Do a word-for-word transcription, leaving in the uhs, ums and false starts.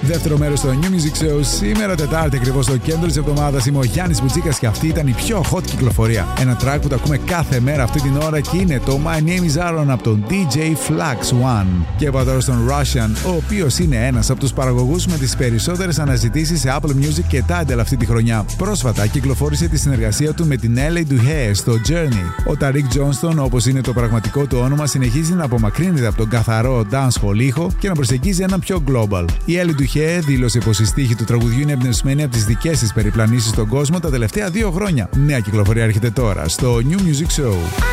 Δεύτερο μέρος στο New Music Show. Σήμερα Τετάρτη, ακριβώς στο κέντρο της εβδομάδας. Είμαι ο Γιάννης Μπουτζίκας και αυτή ήταν η πιο hot κυκλοφορία. Ένα track που το ακούμε κάθε μέρα αυτή την ώρα και είναι το My Name is Aaron από τον ντι τζέι Flux One. Και πάω τώρα στον Russian, ο οποίος είναι ένας από τους παραγωγούς με τις περισσότερες αναζητήσεις σε Apple Music και Tidal αυτή τη χρονιά. Πρόσφατα κυκλοφόρησε τη συνεργασία του με την ελ έι Duhé στο Journey. Ο Tariq Johnston, όπως είναι το πραγματικό του όνομα, συνεχίζει να απομακρύνεται από τον καθαρό dancehall ήχο και να προσεγγίζει έναν πιο global. Η ελ έι Duhé δήλωσε πως η στίχη του τραγουδιού είναι εμπνευσμένη από τις δικές της περιπλανήσεις στον κόσμο τα τελευταία δύο χρόνια. Νέα κυκλοφορία έρχεται τώρα στο New Music Show.